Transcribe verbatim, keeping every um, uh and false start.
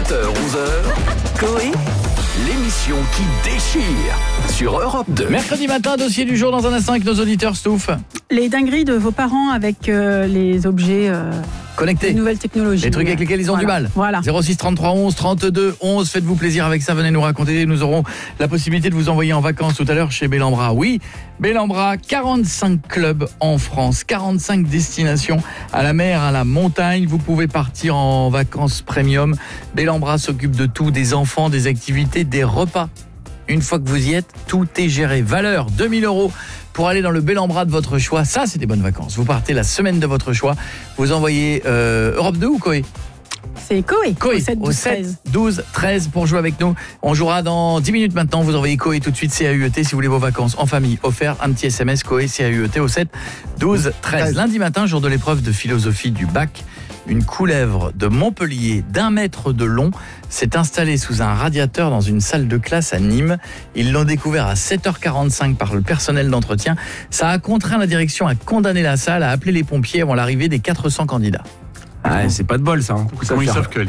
sept heures onze heures, Coé, l'émission qui déchire sur Europe deux. Mercredi matin, dossier du jour dans un instant avec nos auditeurs, Stouff. Les dingueries de vos parents avec euh, les objets euh, Connectés. les nouvelles technologies. Les trucs avec lesquels ils ont voilà. du mal. Voilà. zéro six trente-trois onze trente-deux onze. Faites-vous plaisir avec ça. Venez nous raconter. Nous aurons la possibilité de vous envoyer en vacances tout à l'heure chez Bellambra. Oui, Bellambra, quarante-cinq clubs en France, quarante-cinq destinations à la mer, à la montagne. Vous pouvez partir en vacances premium. Bellambra s'occupe de tout, des enfants, des activités, des repas. Une fois que vous y êtes, tout est géré. Valeur deux mille euros pour aller dans le Bellambra de votre choix. Ça, c'est des bonnes vacances. Vous partez la semaine de votre choix. Vous envoyez euh, Europe deux ou Coé ? C'est Coé. Coé, au sept douze treize pour jouer avec nous. On jouera dans dix minutes maintenant. Vous envoyez Coé tout de suite, C A U E T, si vous voulez vos vacances en famille. Offert un petit S M S Coé, C A U E T au sept douze treize. Lundi matin, jour de l'épreuve de philosophie du bac. Une couleuvre de Montpellier d'un mètre de long s'est installée sous un radiateur dans une salle de classe à Nîmes. Ils l'ont découvert à sept heures quarante-cinq par le personnel d'entretien. Ça a contraint la direction à condamner la salle, à appeler les pompiers avant l'arrivée des quatre cents candidats. Ah, c'est pas de bol ça. Hein. Comment ils savent que